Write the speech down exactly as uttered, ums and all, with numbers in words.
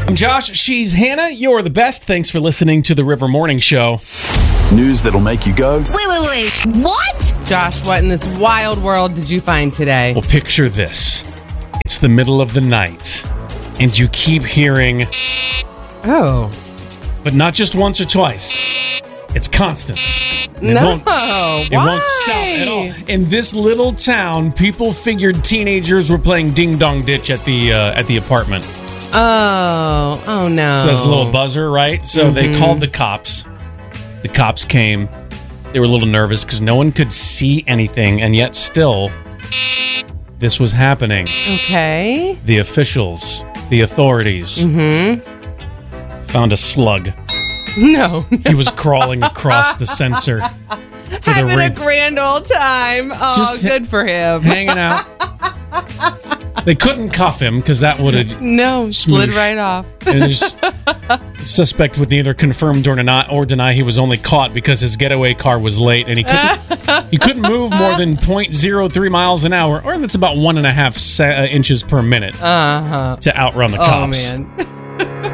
I'm Josh. She's Hannah. You're the best. Thanks for listening to the River Morning Show. News that'll make you go, Wait, wait, wait. What? Josh, what in this wild world did you find today? Well, picture this. It's the middle of the night, and you keep hearing, Oh. but not just once or twice. It's constant. And it No. won't- It Why? won't stop at all. In this little town, people figured teenagers were playing ding dong ditch at the uh, at the apartment. Oh. Oh, no. So it's a little buzzer, right? So Mm-hmm. they called the cops. The cops came. They were a little nervous because no one could see anything, and yet still, this was happening. Okay. The officials, the authorities, Mm-hmm. found a slug. No. He was crawling across the sensor. For the Having ra- a grand old time. Oh, Just good for him. hanging out. They couldn't cuff him because that would have. No, slid Smoosh. right off. And there's the suspect would neither confirm or deny, or deny he was only caught because his getaway car was late and he couldn't he couldn't move more than zero point zero three miles an hour, or that's about one and a half se- uh, inches per minute Uh-huh. to outrun the Oh, cops. man.